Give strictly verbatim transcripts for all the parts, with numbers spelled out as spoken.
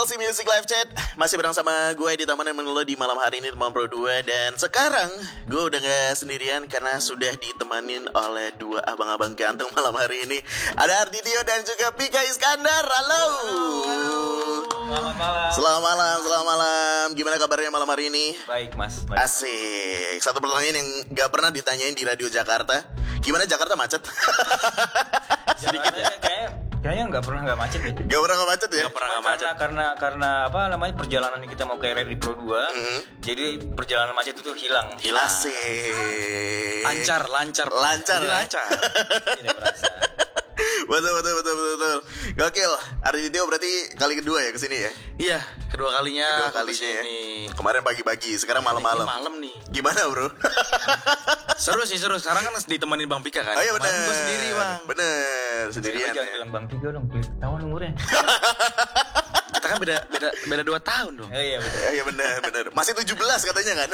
L C Music Live Chat. Masih bareng sama gue di Taman Menelo di malam hari ini, teman Pro dua. Dan sekarang gue udah gak sendirian karena sudah ditemanin oleh dua abang-abang ganteng malam hari ini. Ada Arditio dan juga Pika Iskandar. Halo. Selamat malam. Selamat malam, selamat malam. Gimana kabarnya malam hari ini? Baik mas. Baik. Asik. Satu pertanyaan yang gak pernah ditanyain di Radio Jakarta. Gimana Jakarta macet? Sedikit ya. Kayak kayaknya nggak pernah nggak macet ya. Gak pernah gak macet ya? Nggak pernah nggak macet. Karena, karena karena apa namanya perjalanan kita mau ke R R I Pro dua. Mm-hmm. Jadi perjalanan macet itu hilang. Hilang sih. Lancar, lancar, lancar, lancar. Tidak berasa. Betul, betul, betul, betul, betul. Gokil. Arditio berarti kali kedua ya kesini ya? Iya, kedua kalinya. Kedua kalinya ya. Kemarin pagi-pagi, sekarang malam-malam. Malam nih. Gimana bro? Seru sih, seru. Sekarang kan ditemenin Bang Pika kan? Oh iya bener. Gue sendiri bang. Bener, sendirian. Jangan bilang Bang Pika dong, ketahuan umurnya. Kita kan beda beda beda dua tahun dong. Oh iya bener. Iya bener, bener. Masih tujuh belas katanya kan?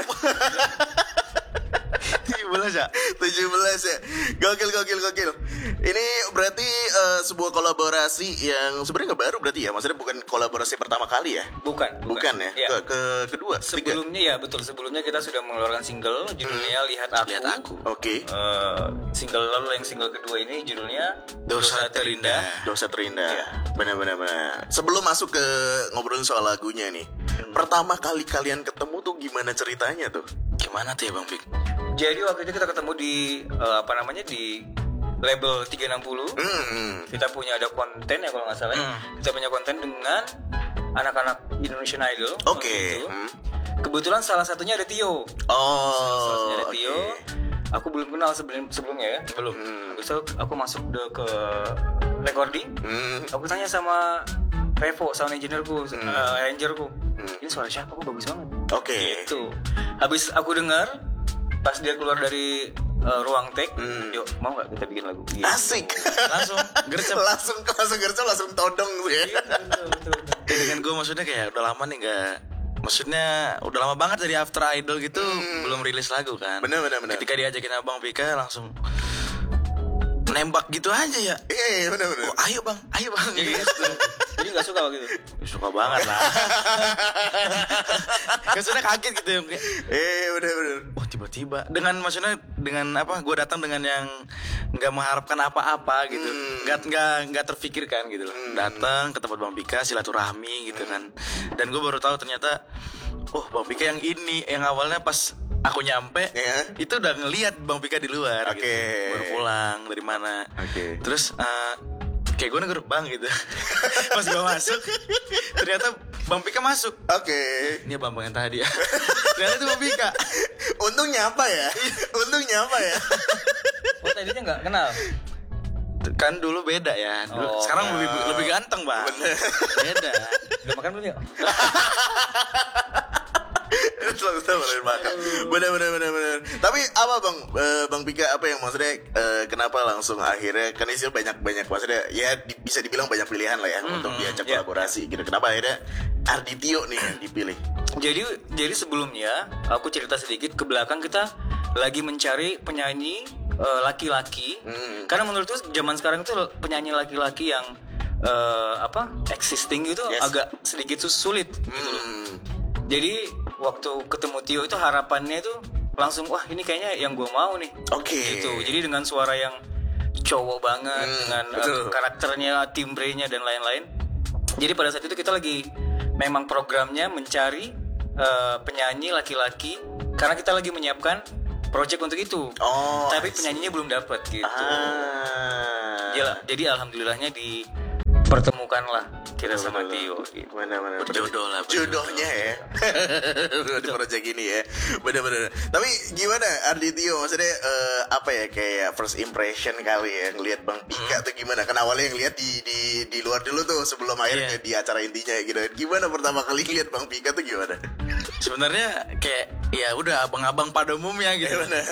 tujuh belas ya? tujuh belas ya. Gokil, gokil, gokil. Ini berarti uh, sebuah kolaborasi yang sebenarnya gak baru berarti ya? Maksudnya bukan kolaborasi pertama kali ya? Bukan. Bukan, bukan ya? ya. Ke, ke kedua? Sebelumnya tiga. Ya betul. Sebelumnya kita sudah mengeluarkan single judulnya hmm. Lihat Aku. Lihat Aku. Oke. Okay. Uh, single lalu yang single kedua ini judulnya Dosa, Dosa Terindah. Dosa Terindah. Ya. Benar-benar. Sebelum masuk ke ngobrolin soal lagunya nih, hmm. pertama kali kalian ketemu tuh gimana ceritanya tuh? Gimana tuh ya Bang Pik? Jadi waktu itu kita ketemu di uh, apa namanya di label tiga enam nol. Mm. Kita punya ada konten ya kalau nggak salah. Mm. Kita punya konten dengan anak-anak Indonesian Idol. Oke. Okay. Mm. Kebetulan salah satunya ada Tio. Oh. Salah satunya ada Tio. Okay. Aku belum kenal sebelum sebelumnya ya. Belum. Mm. Habis itu aku masuk de ke recording. Mm. Aku tanya sama Revo, sound engineer-ku, mm. uh, arranger-ku. Mm. Ini suara siapa? Kok bagus banget. Oke. Okay. Gitu. Habis aku dengar, pas dia keluar dari uh, ruang take, hmm. yuk mau nggak kita bikin lagu? Gitu. Asik. Langsung gercep, langsung langsung gercep, langsung todong tuh ya. Iya, betul, betul, betul. Ya, dengan gue maksudnya kayak udah lama nih nggak, maksudnya udah lama banget dari After Idol gitu hmm. belum rilis lagu kan. Bener bener bener. Ketika diajakin Abang Pika langsung nembak gitu aja ya. Iya iya bener bener. Oh, ayo bang, ayo bang. Jadi, gitu. Jadi nggak suka gitu. Suka banget lah. Maksudnya kaget gitu ya. Eh bener bener. Wah tiba-tiba dengan maksudnya dengan apa? Gue datang dengan yang nggak mengharapkan apa-apa gitu, nggak hmm. nggak nggak terfikirkan gitu. Hmm. Datang ke tempat Bang Pika silaturahmi gitu hmm. kan. Dan gue baru tahu ternyata, oh Bang Pika yang ini yang awalnya pas aku nyampe, yeah. itu udah ngelihat Bang Pika di luar. Oke. Okay. Gitu. Baru pulang dari mana? Oke. Okay. Terus uh, kayak gue negur bang gitu. Pas gue masuk, ternyata Bang Pika masuk. Oke. Okay. Ini Bang Bang yang tadi ya. Ternyata itu Bang Pika. Untungnya apa ya? Untungnya apa ya? Oh tadinya nggak kenal. Kan dulu beda ya. Dulu, oh, sekarang ya. lebih lebih ganteng bang. Bener. Beda. Udah makan belum ya? Selalu sama makan. Bener bener bener bener. Tapi apa bang uh, Bang Pika apa yang maksudnya uh, kenapa langsung akhirnya kan istilah banyak banyak maksudnya ya di, bisa dibilang banyak pilihan lah ya hmm, untuk diajak yeah. kolaborasi gitu. Kenapa akhirnya Arditio nih yang dipilih? Jadi jadi sebelumnya aku cerita sedikit ke belakang, kita lagi mencari penyanyi uh, laki-laki. Hmm. Karena menurutku zaman sekarang tuh penyanyi laki-laki yang uh, apa existing gitu yes. agak sedikit sulit hmm. gitu loh. Jadi waktu ketemu Tio itu harapannya itu langsung wah ini kayaknya yang gue mau nih. Oke. Okay. Gitu. Jadi dengan suara yang cowok banget hmm, dengan uh, karakternya, timbrenya dan lain-lain. Jadi pada saat itu kita lagi memang programnya mencari uh, penyanyi laki-laki karena kita lagi menyiapkan project untuk itu. Oh. Tapi penyanyinya belum dapat gitu. Ah. Jadi, jadi alhamdulillahnya di pertemukanlah kita sama Tio gitu. Mana-mana berjodoh lah jodohnya ya di project ini ya. Bener-bener. Tapi gimana Arditio maksudnya uh, apa ya kayak first impression kali ya ngelihat Bang Pika hmm. tuh gimana? Kan awalnya yang lihat di di di luar dulu tuh sebelum akhirnya yeah. di acara intinya gitu. Gimana pertama kali lihat Bang Pika tuh gimana? Sebenarnya kayak ya udah abang-abang pada umumnya gitu. Ya, benar.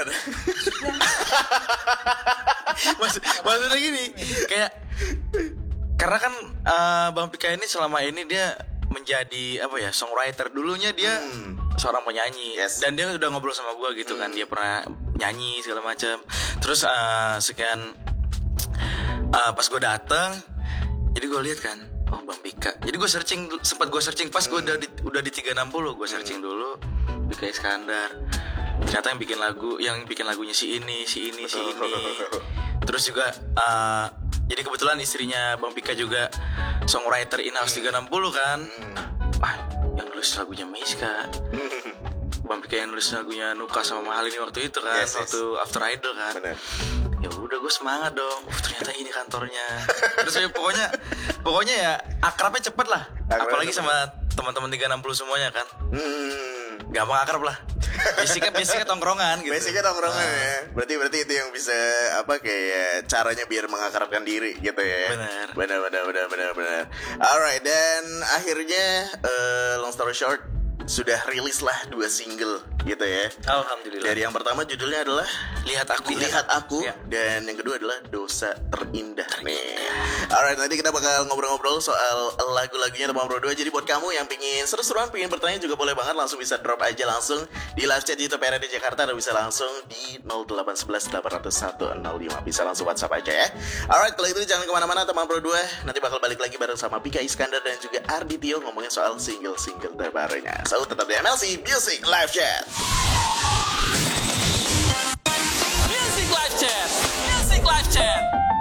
Maksud, maksudnya gini kayak karena kan uh, Bang Pika ini selama ini dia menjadi apa ya songwriter, dulunya dia hmm. seorang penyanyi yes. dan dia udah ngobrol sama gue gitu hmm. kan, dia pernah nyanyi segala macam. Terus uh, sekian uh, pas gue datang, jadi gue lihat kan oh Bang Pika. Jadi gue searching, sempat gue searching pas gue udah di, udah di tiga enam nol, gue searching dulu Pika Iskandar. Ternyata yang bikin lagu, yang bikin lagunya si ini, si ini, si ini. Terus juga uh, jadi kebetulan istrinya Bang Pika juga songwriter in-house tiga enam nol kan. Ah, yang nulis lagunya Miska. Bang Pika yang nulis lagunya Nuka sama Mahal ini waktu itu kan, yes, yes. waktu After Idol kan. Bener. Ya udah gue semangat dong. Uh, ternyata ini kantornya. Terus ya pokoknya pokoknya ya akrabnya cepet lah. Akrabnya apalagi cepet. Sama teman-teman tiga enam nol semuanya kan. Hmm. Gampang akrab lah. Basicnya basicnya tongkrongan gitu. Basicnya tongkrongan nah. ya. Berarti berarti itu yang bisa apa kayak caranya biar mengakrabkan diri gitu ya. Benar. Benar benar benar benar benar. Alright, dan akhirnya uh, long story short sudah rilis lah dua single gitu ya. Alhamdulillah. Dari yang pertama judulnya adalah Lihat Aku. Lihat Aku ya. Dan yang kedua adalah Dosa Terindah nih. Alright, nanti kita bakal ngobrol-ngobrol soal lagu-lagunya teman berdua. Jadi buat kamu yang pingin seru-seruan, pingin bertanya juga boleh banget, langsung bisa drop aja langsung di live chat YouTube R R D Jakarta, atau bisa langsung di nol delapan satu satu delapan nol satu nol lima. Bisa langsung WhatsApp aja ya. Alright, kalau itu jangan kemana-mana teman berdua. Nanti bakal balik lagi bareng sama Pika Iskandar dan juga Ardityo ngomongin soal single-single terbarunya. So tetap di M L C Music Live Chat. Music Live Chat. Music Live Chat.